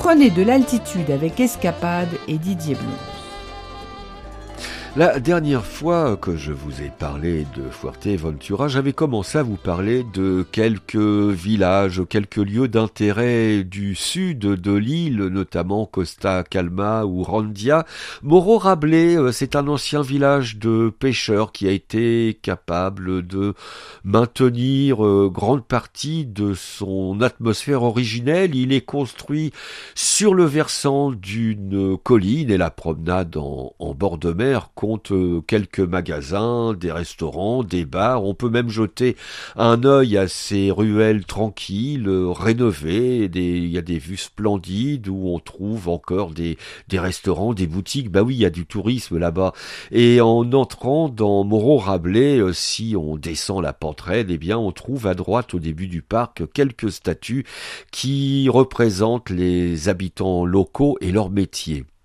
Prenez de l'altitude avec Escapade et Didier Blonde. La dernière fois que je vous ai parlé de Fuerteventura, j'avais commencé à vous parler de quelques villages, quelques lieux d'intérêt du sud de l'île, notamment Costa Calma ou Randia. Morro Rablé, c'est un ancien village de pêcheurs qui a été capable de maintenir grande partie de son atmosphère originelle. Il est construit sur le versant d'une colline et la promenade en bord de mer compte quelques magasins, des restaurants, des bars. On peut même jeter un œil à ces ruelles tranquilles, rénovées. Il y a des vues splendides où on trouve encore des restaurants, des boutiques. Bah oui, il y a du tourisme là-bas. Et en entrant dans Morro Rablé, si on descend la pente raide, eh bien on trouve à droite au début du parc quelques statues qui représentent les habitants locaux et leur métier.